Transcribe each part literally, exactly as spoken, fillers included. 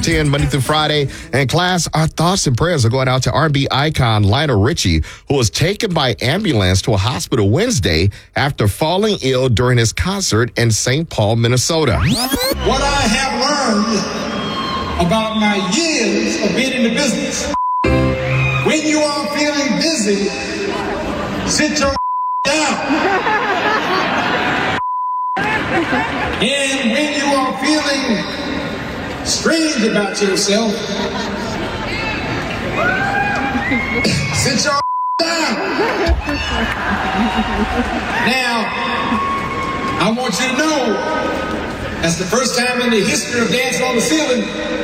ten, Monday through Friday. And class, our thoughts and prayers are going out to R and B icon Lionel Richie, who was taken by ambulance to a hospital Wednesday after falling ill during his concert in Saint Paul, Minnesota. What I have learned about my years of being in the business, when you are feeling dizzy, sit your down. And when you are feeling strange about yourself, sit your down. Now, I want you to know, that's the first time in the history of Dancing on the Ceiling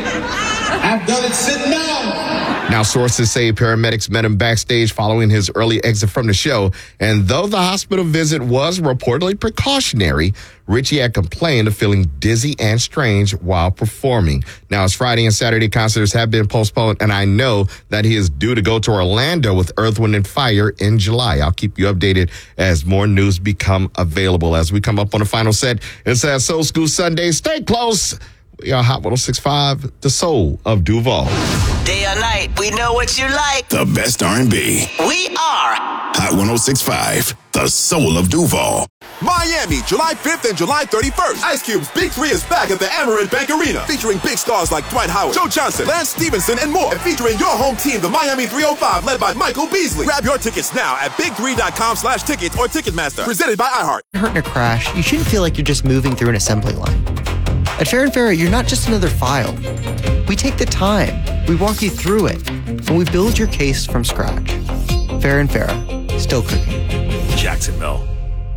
I've done it sitting down. Now, sources say paramedics met him backstage following his early exit from the show. And though the hospital visit was reportedly precautionary, Richie had complained of feeling dizzy and strange while performing. Now, his Friday and Saturday concerts have been postponed, and I know that he is due to go to Orlando with Earth, Wind and Fire in July. I'll keep you updated as more news become available. As we come up on the final set, it says Soul School Sunday. Stay close. We are Hot one oh six point five, the soul of Duval. Day or night, we know what you like. The best R and B. We are Hot one oh six point five, the soul of Duval. Miami, July fifth and July thirty-first. Ice Cube's Big Three is back at the Amerant Bank Arena, featuring big stars like Dwight Howard, Joe Johnson, Lance Stevenson, and more. And featuring your home team, the Miami three oh five, led by Michael Beasley. Grab your tickets now at big three dot com slash tickets or Ticketmaster. Presented by iHeart. Hurt in a crash, you shouldn't feel like you're just moving through an assembly line. At Fair and Fair, you're not just another file. We take the time, we walk you through it, and we build your case from scratch. Fair and Fair, still cooking. Jacksonville.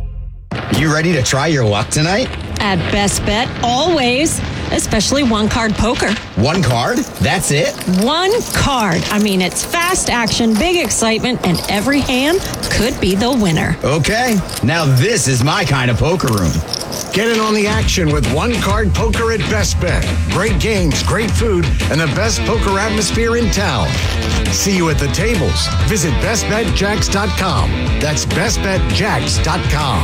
You ready to try your luck tonight? At Best Bet, always. Especially one-card poker. One card? That's it? One card. I mean, it's fast action, big excitement, and every hand could be the winner. Okay, now this is my kind of poker room. Get in on the action with one-card poker at Best Bet. Great games, great food, and the best poker atmosphere in town. See you at the tables. Visit best bet jacks dot com. That's best bet jacks dot com.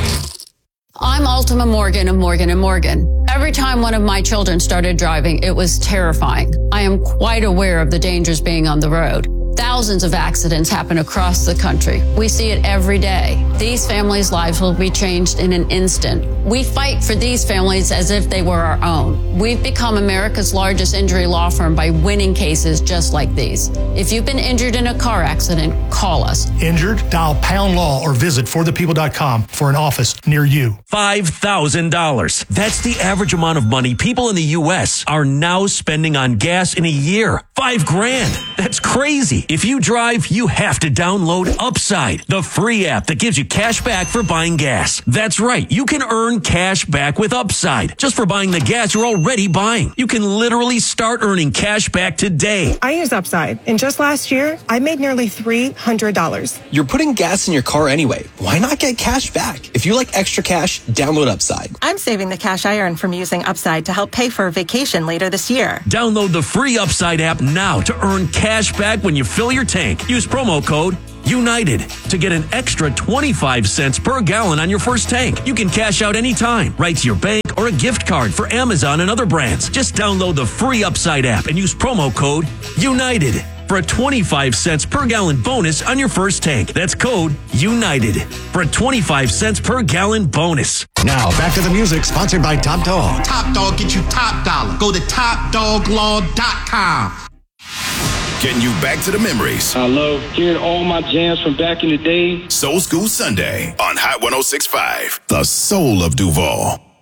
I'm Ultima Morgan of Morgan and Morgan. Every time one of my children started driving, it was terrifying. I am quite aware of the dangers being on the road. Thousands of accidents happen across the country. We see it every day. These families' lives will be changed in an instant. We fight for these families as if they were our own. We've become America's largest injury law firm by winning cases just like these. If you've been injured in a car accident, call us. Injured? Dial pound law or visit for the people dot com for an office near you. five thousand dollars. That's the average amount of money people in the U S are now spending on gas in a year. Five grand. That's crazy. If you drive, you have to download Upside, the free app that gives you cash back for buying gas. That's right. You can earn cash back with Upside just for buying the gas you're already buying. You can literally start earning cash back today. I use Upside, and just last year, I made nearly three hundred dollars. You're putting gas in your car anyway. Why not get cash back? If you like extra cash, download Upside. I'm saving the cash I earn from using Upside to help pay for a vacation later this year. Download the free Upside app now to earn cash back when you fill your tank. Use promo code United to get an extra twenty-five cents per gallon on your first tank. You can cash out anytime, right to your bank or a gift card for Amazon and other brands. Just download the free Upside app and use promo code United for a twenty-five cents per gallon bonus on your first tank. That's code United for a twenty-five cents per gallon bonus. Now, back to the music, sponsored by Top Dog. Top Dog, get you top dollar. Go to top dog law dot com. Getting you back to the memories. I love hearing all my jams from back in the day. Soul School Sunday on Hot one oh six point five, the soul of Duval.